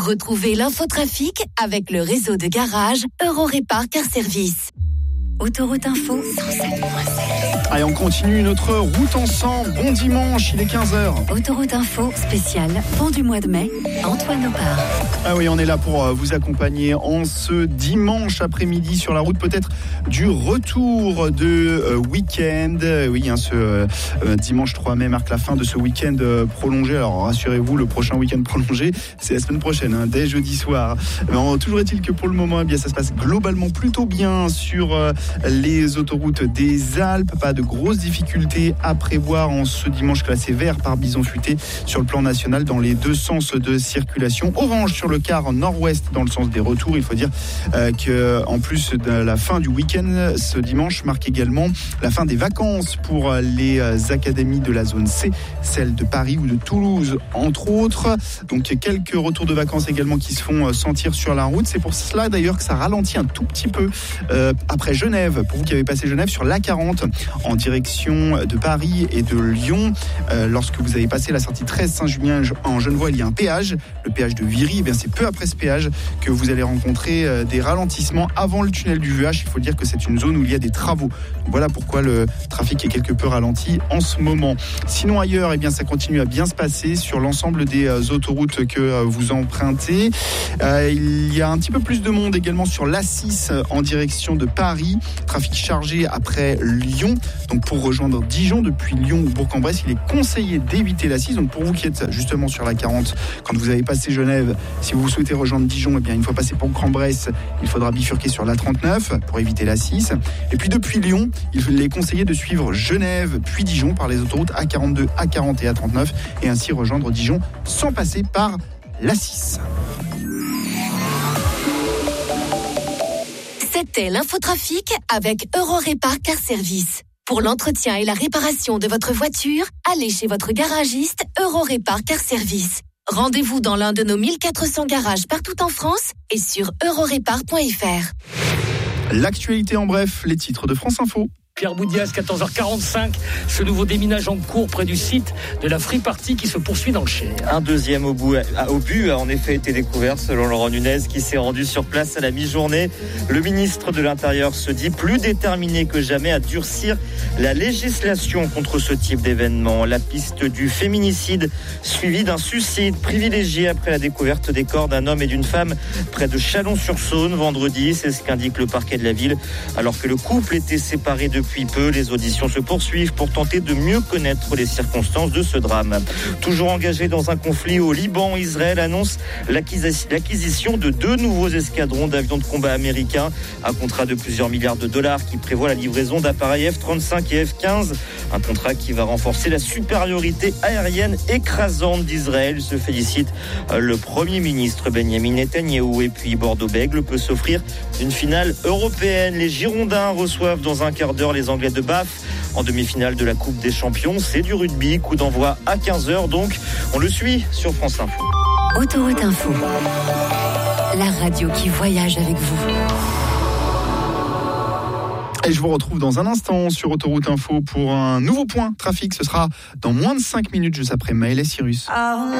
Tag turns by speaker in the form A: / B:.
A: Retrouvez l'infotrafic avec le réseau de garage Eurorépar Car Service. Autoroute Info 107.7.
B: Allez, on continue notre route ensemble. Bon dimanche, il est 15h.
A: Autoroute Info spéciale Pont du mois de mai, Antoine Opar.
B: Ah oui, on est là pour vous accompagner en ce dimanche après-midi sur la route, peut-être du retour de week-end. Oui, ce dimanche 3 mai marque la fin de ce week-end prolongé. Alors rassurez-vous, le prochain week-end prolongé, c'est la semaine prochaine, dès jeudi soir. Mais toujours est-il que pour le moment, ça se passe globalement plutôt bien sur les autoroutes des Alpes. Pas de grosses difficultés à prévoir en ce dimanche classé vert par bison futé sur le plan national dans les deux sens de circulation. Orange sur le quart nord-ouest dans le sens des retours. Il faut dire qu'en plus de la fin du week-end, ce dimanche marque également la fin des vacances pour les académies de la zone C, celles de Paris ou de Toulouse entre autres. Donc quelques retours de vacances également qui se font sentir sur la route. C'est pour cela d'ailleurs que ça ralentit un tout petit peu après Genève. Pour vous qui avez passé Genève sur l'A40 en direction de Paris et de Lyon, lorsque vous avez passé la sortie 13 Saint-Julien en Genevois, il y a un péage, le péage de Viry. C'est peu après ce péage que vous allez rencontrer des ralentissements avant le tunnel du Vuache. Il faut dire que c'est une zone où il y a des travaux. Donc voilà pourquoi le trafic est quelque peu ralenti en ce moment. Sinon ailleurs, ça continue à bien se passer sur l'ensemble des autoroutes que vous empruntez. Il y a un petit peu plus de monde également sur l'A6 en direction de Paris. Trafic chargé après Lyon. Donc pour rejoindre Dijon depuis Lyon ou Bourg-en-Bresse, il est conseillé d'éviter l'A6. Donc pour vous qui êtes justement sur la 40, quand vous avez passé Genève, si vous souhaitez rejoindre Dijon, une fois passé Bourg-en-Bresse, il faudra bifurquer sur l'A39 pour éviter l'A6. Et puis depuis Lyon, il est conseillé de suivre Genève puis Dijon par les autoroutes A42, A40 et A39 et ainsi rejoindre Dijon sans passer par l'A6.
A: C'était l'infotrafic avec Eurorépar Car Service. Pour l'entretien et la réparation de votre voiture, allez chez votre garagiste Eurorépar Car Service. Rendez-vous dans l'un de nos 1400 garages partout en France et sur eurorépar.fr.
B: L'actualité en bref, les titres de France Info.
C: Pierre Boudias, 14h45, ce nouveau déminage en cours près du site de la Free Party qui se poursuit dans le Cher.
D: Un deuxième obus a en effet été découvert selon Laurent Nunez qui s'est rendu sur place à la mi-journée. Le ministre de l'Intérieur se dit plus déterminé que jamais à durcir la législation contre ce type d'événement. La piste du féminicide suivie d'un suicide privilégié après la découverte des corps d'un homme et d'une femme près de Chalon-sur-Saône vendredi. C'est ce qu'indique le parquet de la ville. Alors que le couple était séparé depuis peu, les auditions se poursuivent pour tenter de mieux connaître les circonstances de ce drame. Toujours engagé dans un conflit au Liban, Israël annonce l'acquisition de 2 nouveaux escadrons d'avions de combat américains. Un contrat de plusieurs milliards de dollars qui prévoit la livraison d'appareils F-35 et F-15. Un contrat qui va renforcer la supériorité aérienne écrasante d'Israël. Se félicite le Premier ministre Benjamin Netanyahou. Et puis Bordeaux-Bègles peut s'offrir une finale européenne. Les Girondins reçoivent dans un quart d'heure les Anglais de Bath en demi-finale de la Coupe des Champions. C'est du rugby, coup d'envoi à 15h, donc on le suit sur France Info.
A: Autoroute Info, la radio qui voyage avec vous.
B: Et je vous retrouve dans un instant sur Autoroute Info pour un nouveau point trafic. Ce sera dans moins de 5 minutes juste après Maël et Cyrus.